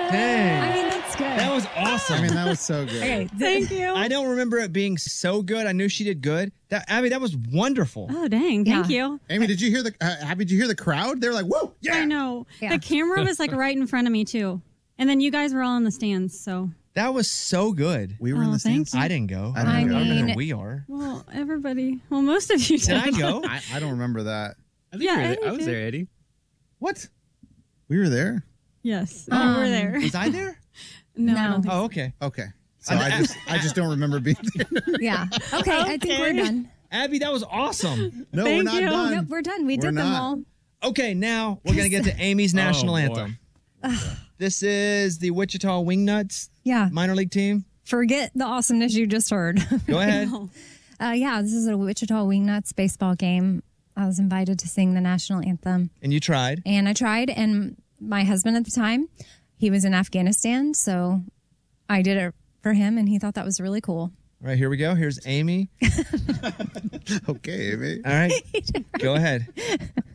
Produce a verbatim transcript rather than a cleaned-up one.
Dang. I mean, that's good. That was awesome. I mean, that was so good. Okay, Thank you. I don't remember it being so good. I knew she did good. That Abby, that was wonderful. Oh, dang. Thank Yeah. you. Amy, did you hear the? Uh, Abby, did you hear the crowd? They were like, "Whoa, yeah!" I know. Yeah. The camera was like right in front of me, too. And then you guys were all in the stands, so. That was so good. We were in Oh, the thank stands. you. I didn't go. I didn't I go. don't know I who mean- we are. Well, everybody. Well, most of you did. Did I go? I, I don't remember that. I think Yeah, you were Eddie there. I was did. there, Eddie. What? We were there. Yes. Um, you were there. Was I there? No. I No. don't think Oh, okay. Okay. So I just, I just don't remember being there. Yeah. Okay, I think we're Okay. done. Abby, that was awesome. No, Thank we're not you. done. Nope, we're done. We We're did them not. all. Okay, now we're going to get to Amy's national Oh, boy. anthem. This is the Wichita Wingnuts Yeah. minor league team. Forget the awesomeness you just heard. Go ahead. uh, yeah, this is a Wichita Wingnuts baseball game. I was invited to sing the national anthem, And you tried. and I tried. And my husband at the time, he was in Afghanistan, so I did it for him, and he thought that was really cool. All right, here we go. Here's Amy. Okay, Amy. All right. Go ahead.